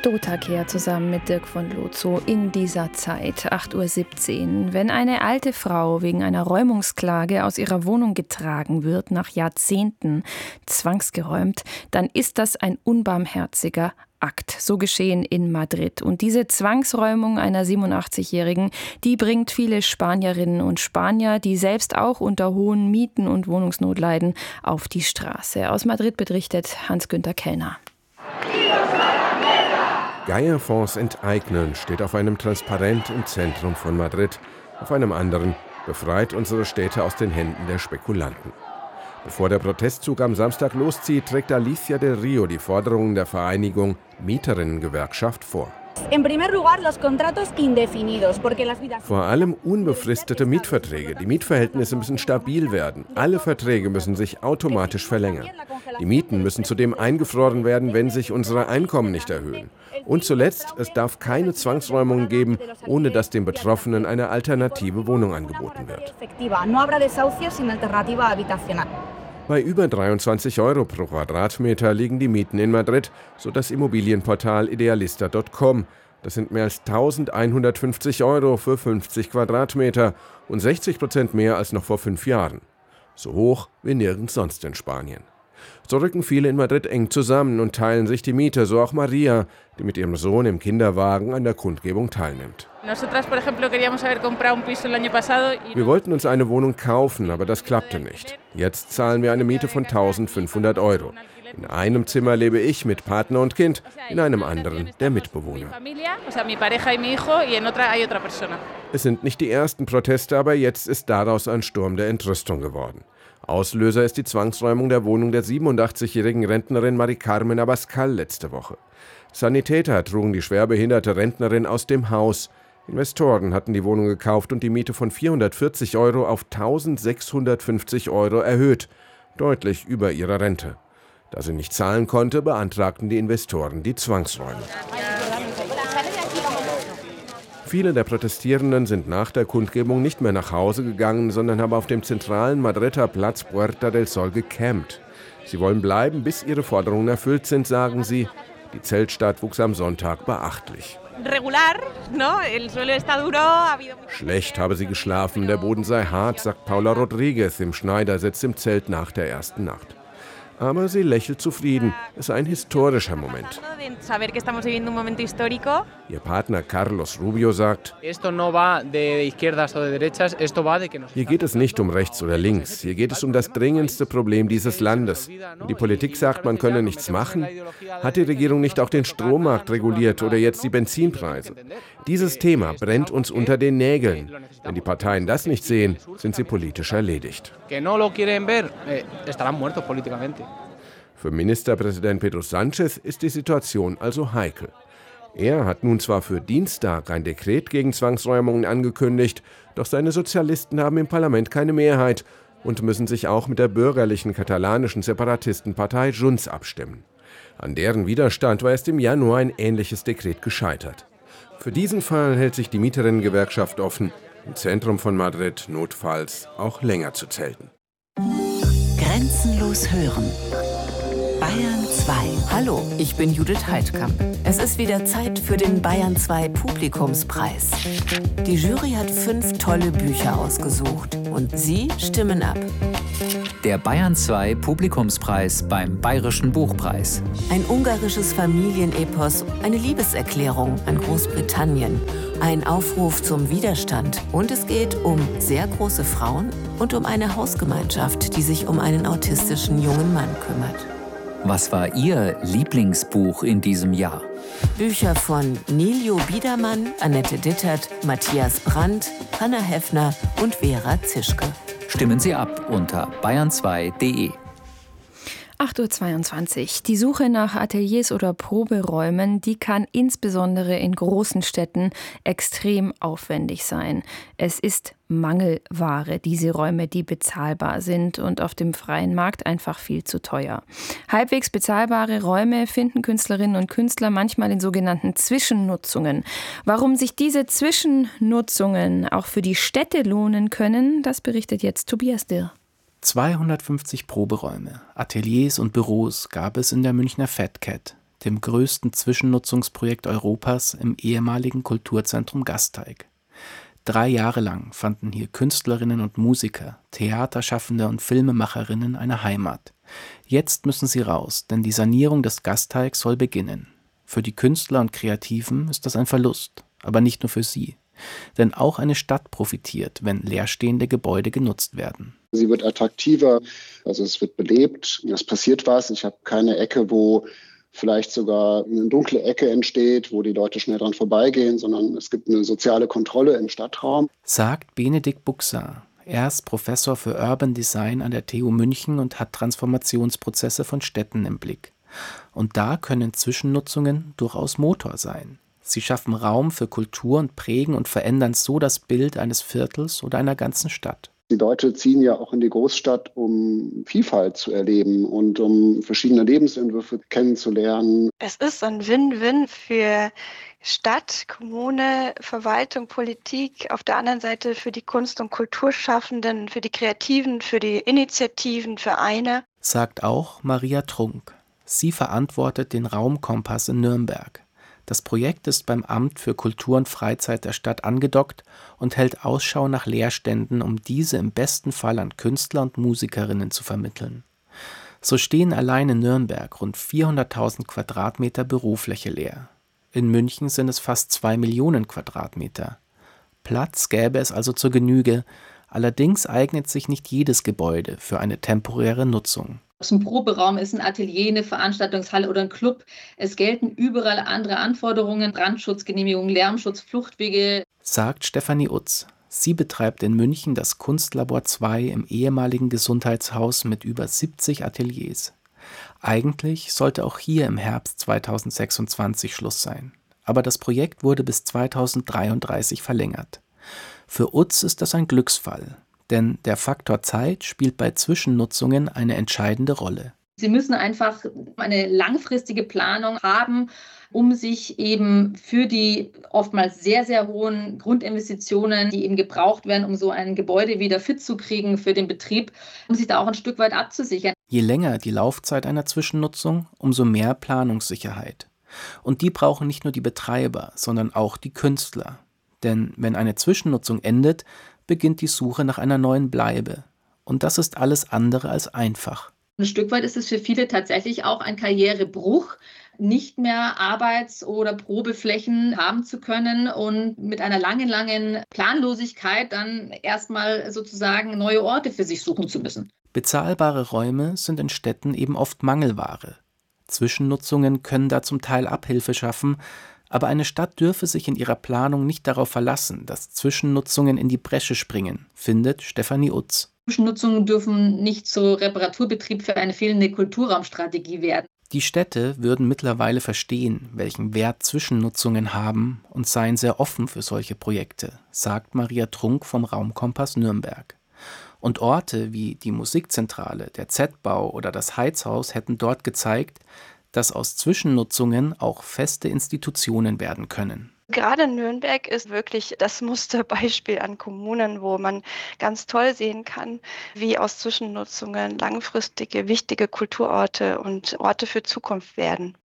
Dotakehr zusammen mit Dirk von Lozo in dieser Zeit, 8:17 Uhr. Wenn eine alte Frau wegen einer Räumungsklage aus ihrer Wohnung getragen wird, nach Jahrzehnten zwangsgeräumt, dann ist das ein unbarmherziger Akt. So geschehen in Madrid. Und diese Zwangsräumung einer 87-Jährigen, die bringt viele Spanierinnen und Spanier, die selbst auch unter hohen Mieten und Wohnungsnot leiden, auf die Straße. Aus Madrid berichtet Hans-Günther Kellner. Geierfonds enteignen steht auf einem Transparent im Zentrum von Madrid. Auf einem anderen: befreit unsere Städte aus den Händen der Spekulanten. Bevor der Protestzug am Samstag loszieht, trägt Alicia del Rio die Forderungen der Vereinigung Mieterinnengewerkschaft vor. Vor allem unbefristete Mietverträge. Die Mietverhältnisse müssen stabil werden. Alle Verträge müssen sich automatisch verlängern. Die Mieten müssen zudem eingefroren werden, wenn sich unsere Einkommen nicht erhöhen. Und zuletzt, es darf keine Zwangsräumungen geben, ohne dass den Betroffenen eine alternative Wohnung angeboten wird. Bei über 23 € pro Quadratmeter liegen die Mieten in Madrid, so das Immobilienportal Idealista.com. Das sind mehr als 1.150 € für 50 Quadratmeter und 60% mehr als noch vor 5 Jahren. So hoch wie nirgends sonst in Spanien. So rücken viele in Madrid eng zusammen und teilen sich die Miete, so auch Maria, die mit ihrem Sohn im Kinderwagen an der Kundgebung teilnimmt. Wir wollten uns eine Wohnung kaufen, aber das klappte nicht. Jetzt zahlen wir eine Miete von 1.500 €. In einem Zimmer lebe ich mit Partner und Kind, in einem anderen der Mitbewohner. Es sind nicht die ersten Proteste, aber jetzt ist daraus ein Sturm der Entrüstung geworden. Auslöser ist die Zwangsräumung der Wohnung der 87-jährigen Rentnerin Mari Carmen Abascal letzte Woche. Sanitäter trugen die schwerbehinderte Rentnerin aus dem Haus. Investoren hatten die Wohnung gekauft und die Miete von 440 € auf 1.650 € erhöht, deutlich über ihrer Rente. Da sie nicht zahlen konnte, beantragten die Investoren die Zwangsräumung. Viele der Protestierenden sind nach der Kundgebung nicht mehr nach Hause gegangen, sondern haben auf dem zentralen Madrider Platz Puerta del Sol gecampt. Sie wollen bleiben, bis ihre Forderungen erfüllt sind, sagen sie. Die Zeltstadt wuchs am Sonntag beachtlich. Schlecht habe sie geschlafen, der Boden sei hart, sagt Paula Rodriguez im Schneidersitz im Zelt nach der ersten Nacht. Aber sie lächelt zufrieden. Es sei ein historischer Moment. Ihr Partner Carlos Rubio sagt: Hier geht es nicht um rechts oder links. Hier geht es um das dringendste Problem dieses Landes. Und die Politik sagt, man könne nichts machen. Hat die Regierung nicht auch den Strommarkt reguliert oder jetzt die Benzinpreise? Dieses Thema brennt uns unter den Nägeln. Wenn die Parteien das nicht sehen, sind sie politisch erledigt. Für Ministerpräsident Pedro Sánchez ist die Situation also heikel. Er hat nun zwar für Dienstag ein Dekret gegen Zwangsräumungen angekündigt, doch seine Sozialisten haben im Parlament keine Mehrheit und müssen sich auch mit der bürgerlichen katalanischen Separatistenpartei Junts abstimmen. An deren Widerstand war erst im Januar ein ähnliches Dekret gescheitert. Für diesen Fall hält sich die Mieterinnengewerkschaft offen, im Zentrum von Madrid notfalls auch länger zu zelten. Grenzenlos hören. Bayern 2. Hallo, ich bin Judith Heidkamp. Es ist wieder Zeit für den Bayern 2 Publikumspreis. Die Jury hat 5 tolle Bücher ausgesucht und Sie stimmen ab. Der Bayern 2 Publikumspreis beim Bayerischen Buchpreis. Ein ungarisches Familienepos, eine Liebeserklärung an Großbritannien, ein Aufruf zum Widerstand und es geht um sehr große Frauen und um eine Hausgemeinschaft, die sich um einen autistischen jungen Mann kümmert. Was war Ihr Lieblingsbuch in diesem Jahr? Bücher von Niljo Biedermann, Annette Dittert, Matthias Brandt, Hanna Heffner und Vera Zischke. Stimmen Sie ab unter bayern2.de. 8:22 Uhr. Die Suche nach Ateliers oder Proberäumen, die kann insbesondere in großen Städten extrem aufwendig sein. Es ist Mangelware, diese Räume, die bezahlbar sind und auf dem freien Markt einfach viel zu teuer. Halbwegs bezahlbare Räume finden Künstlerinnen und Künstler manchmal in sogenannten Zwischennutzungen. Warum sich diese Zwischennutzungen auch für die Städte lohnen können, das berichtet jetzt Tobias Dirr. 250 Proberäume, Ateliers und Büros gab es in der Münchner Fat Cat. dem größten Zwischennutzungsprojekt Europas im ehemaligen Kulturzentrum Gasteig. 3 Jahre lang fanden hier Künstlerinnen und Musiker, Theaterschaffende und Filmemacherinnen eine Heimat. Jetzt müssen sie raus, denn die Sanierung des Gasteigs soll beginnen. Für die Künstler und Kreativen ist das ein Verlust, aber nicht nur für sie. Denn auch eine Stadt profitiert, wenn leerstehende Gebäude genutzt werden. Sie wird attraktiver, also es wird belebt, es passiert was. Ich habe keine Ecke, wo vielleicht sogar eine dunkle Ecke entsteht, wo die Leute schnell dran vorbeigehen, sondern es gibt eine soziale Kontrolle im Stadtraum. Sagt Benedikt Buxar. Er ist Professor für Urban Design an der TU München und hat Transformationsprozesse von Städten im Blick. Und da können Zwischennutzungen durchaus Motor sein. Sie schaffen Raum für Kultur und prägen und verändern so das Bild eines Viertels oder einer ganzen Stadt. Die Leute ziehen ja auch in die Großstadt, um Vielfalt zu erleben und um verschiedene Lebensentwürfe kennenzulernen. Es ist ein Win-Win für Stadt, Kommune, Verwaltung, Politik, auf der anderen Seite für die Kunst- und Kulturschaffenden, für die Kreativen, für die Initiativen, Vereine. Sagt auch Maria Trunk. Sie verantwortet den Raumkompass in Nürnberg. Das Projekt ist beim Amt für Kultur und Freizeit der Stadt angedockt und hält Ausschau nach Leerständen, um diese im besten Fall an Künstler und Musikerinnen zu vermitteln. So stehen allein in Nürnberg rund 400.000 Quadratmeter Bürofläche leer. In München sind es fast 2 Millionen Quadratmeter. Platz gäbe es also zur Genüge, allerdings eignet sich nicht jedes Gebäude für eine temporäre Nutzung. Ob es ein Proberaum ist, ein Atelier, eine Veranstaltungshalle oder ein Club. Es gelten überall andere Anforderungen, Brandschutzgenehmigungen, Lärmschutz, Fluchtwege. Sagt Stefanie Utz. Sie betreibt in München das Kunstlabor 2 im ehemaligen Gesundheitshaus mit über 70 Ateliers. Eigentlich sollte auch hier im Herbst 2026 Schluss sein. Aber das Projekt wurde bis 2033 verlängert. Für Utz ist das ein Glücksfall. Denn der Faktor Zeit spielt bei Zwischennutzungen eine entscheidende Rolle. Sie müssen einfach eine langfristige Planung haben, um sich eben für die oftmals sehr, sehr hohen Grundinvestitionen, die eben gebraucht werden, um so ein Gebäude wieder fit zu kriegen für den Betrieb, um sich da auch ein Stück weit abzusichern. Je länger die Laufzeit einer Zwischennutzung, umso mehr Planungssicherheit. Und die brauchen nicht nur die Betreiber, sondern auch die Künstler. Denn wenn eine Zwischennutzung endet, beginnt die Suche nach einer neuen Bleibe. Und das ist alles andere als einfach. Ein Stück weit ist es für viele tatsächlich auch ein Karrierebruch, nicht mehr Arbeits- oder Probeflächen haben zu können und mit einer langen Planlosigkeit dann erstmal sozusagen neue Orte für sich suchen zu müssen. Bezahlbare Räume sind in Städten eben oft Mangelware. Zwischennutzungen können da zum Teil Abhilfe schaffen, aber eine Stadt dürfe sich in ihrer Planung nicht darauf verlassen, dass Zwischennutzungen in die Bresche springen, findet Stefanie Utz. Zwischennutzungen dürfen nicht zu Reparaturbetrieb für eine fehlende Kulturraumstrategie werden. Die Städte würden mittlerweile verstehen, welchen Wert Zwischennutzungen haben und seien sehr offen für solche Projekte, sagt Maria Trunk vom Raumkompass Nürnberg. Und Orte wie die Musikzentrale, der Z-Bau oder das Heizhaus hätten dort gezeigt, dass aus Zwischennutzungen auch feste Institutionen werden können. Gerade Nürnberg ist wirklich das Musterbeispiel an Kommunen, wo man ganz toll sehen kann, wie aus Zwischennutzungen langfristige, wichtige Kulturorte und Orte für Zukunft werden.